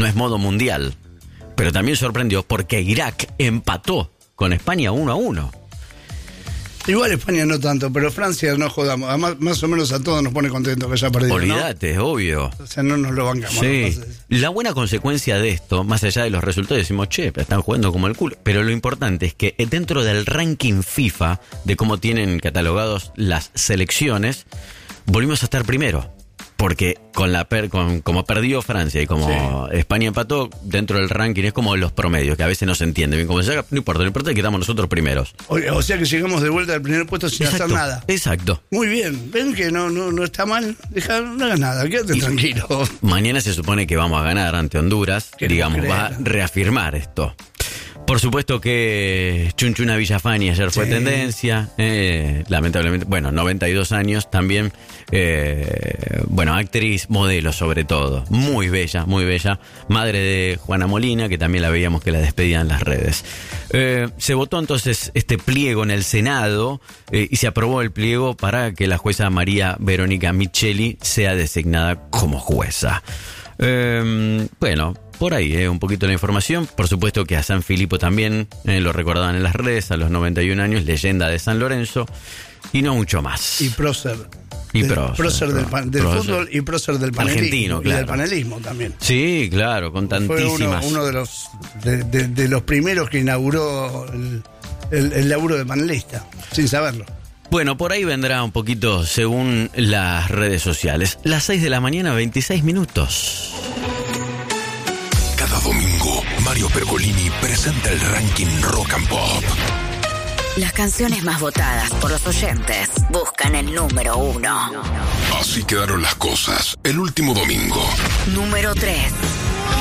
no es modo mundial. Pero también sorprendió porque Irak empató con España 1-1. Igual España no tanto, pero Francia no jodamos. Además, más o menos a todos nos pone contentos que haya perdido. Olvídate, ¿no? Obvio. O sea, no nos lo bancamos. Sí. No la buena consecuencia de esto, más allá de los resultados, decimos, están jugando como el culo. Pero lo importante es que dentro del ranking FIFA, de cómo tienen catalogados las selecciones, volvimos a estar primero. Porque como perdió Francia y como España empató, dentro del ranking es como los promedios, que a veces no se entiende bien cómo se haga. No importa, lo importante es que quedamos nosotros primeros. O sea que llegamos de vuelta al primer puesto sin hacer nada. Exacto. Muy bien, ven que no está mal, no hagas nada, quédate tranquilo. Mañana se supone que vamos a ganar ante Honduras, digamos, va a reafirmar esto. Por supuesto que Chunchuna Villafani ayer fue tendencia, lamentablemente, 92 años también, actriz, modelo sobre todo, muy bella, madre de Juana Molina, que también la veíamos que la despedían en las redes. Se votó entonces este pliego en el Senado y se aprobó el pliego para que la jueza María Verónica Micheli sea designada como jueza. Por ahí, un poquito la información. Por supuesto que a San Filipo también lo recordaban en las redes, a los 91 años, leyenda de San Lorenzo, y no mucho más. Y prócer. Prócer del fútbol y prócer del panelismo. Argentino, claro. Y del panelismo también. Sí, claro, con tantísimas. Fue uno de los primeros que inauguró el laburo de panelista, sin saberlo. Bueno, por ahí vendrá un poquito según las redes sociales. Las 6 de la mañana, 26 minutos. Cada domingo, Mario Pergolini presenta el ranking Rock and Pop. Las canciones más votadas por los oyentes buscan el número 1. Así quedaron las cosas el último domingo. Número 3.